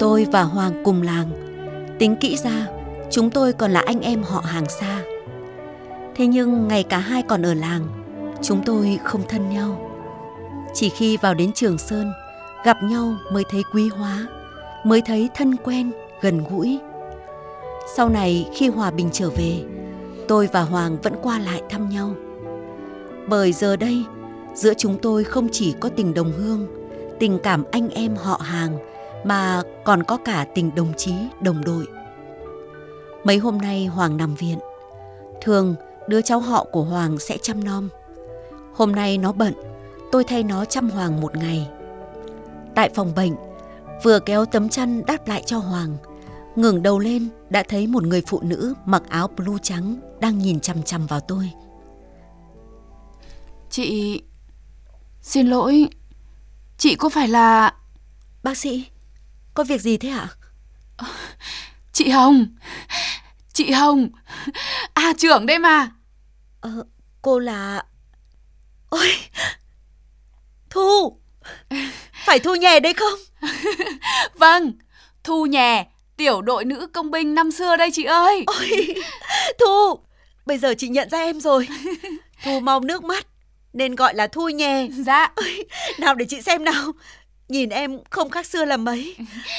Tôi và Hoàng cùng làng. Tính kỹ ra, chúng tôi còn là anh em họ hàng xa. Thế nhưng ngày cả hai còn ở làng, chúng tôi không thân nhau. Chỉ khi vào đến Trường Sơn, gặp nhau mới thấy quý hóa, mới thấy thân quen, gần gũi. Sau này khi hòa bình trở về, tôi và Hoàng vẫn qua lại thăm nhau. Bởi giờ đây, giữa chúng tôi không chỉ có tình đồng hương, tình cảm anh em họ hàng, mà còn có cả tình đồng chí, đồng đội. Mấy hôm nay Hoàng nằm viện. Thường đứa cháu họ của Hoàng sẽ chăm nom. Hôm nay nó bận, tôi thay nó chăm Hoàng một ngày. Tại phòng bệnh, vừa kéo tấm chăn đắp lại cho Hoàng, ngẩng đầu lên đã thấy một người phụ nữ mặc áo blue trắng đang nhìn chằm chằm vào tôi. Chị... Xin lỗi, chị có phải là... Bác sĩ, có việc gì thế ạ? Chị Hồng, trưởng đây mà. Cô là... Ôi, Thu, phải Thu Nhè đấy không? Vâng, Thu Nhè, tiểu đội nữ công binh năm xưa đây chị ơi. Ôi, Thu, bây giờ chị nhận ra em rồi. Thu mau nước mắt nên gọi là Thu Nhè. Dạ. Ôi, nào để chị xem nào. Nhìn em không khác xưa là mấy.